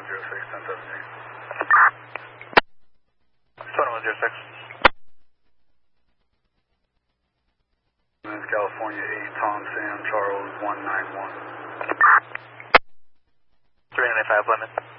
2106. California 8, Tom Sam Charles 191. 395 limit.